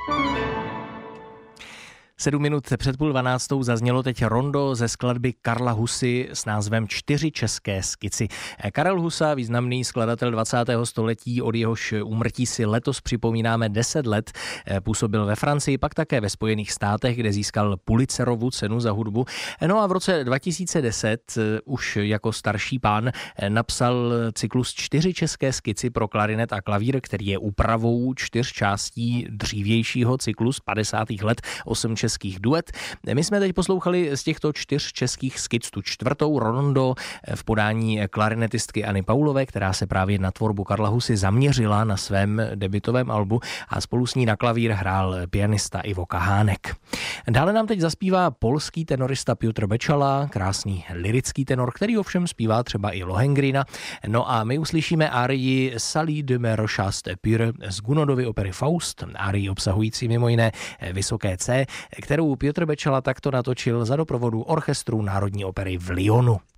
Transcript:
7 minut před 11:30 zaznělo teď rondo ze skladby Karla Husy s názvem 4 české skici. Karel Husa, významný skladatel 20. století, od jehož úmrtí si letos připomínáme 10 let, působil ve Francii, pak také ve Spojených státech, kde získal Pulitzerovu cenu za hudbu. No a v roce 2010 už jako starší pán napsal cyklus 4 české skici pro klarinet a klavír, který je úpravou 4 částí dřívějšího cyklu z 50. let 8 českých duet. My jsme teď poslouchali z těchto 4 českých skic tu 4. rondo v podání klarinetistky Anny Paulové, která se právě na tvorbu Karla Husy zaměřila na svém debutovém albu a spolu s ní na klavír hrál pianista Ivo Kahánek. Dále nám teď zaspívá polský tenorista Piotr Bečala, krásný lyrický tenor, který ovšem zpívá třeba i Lohengrina. No a my uslyšíme árii Salut de mes rochas pure z Gounodovy opery Faust, árii obsahující mimo jiné vysoké C, kterou Piotr Bečala takto natočil za doprovodu orchestru Národní opery v Lyonu.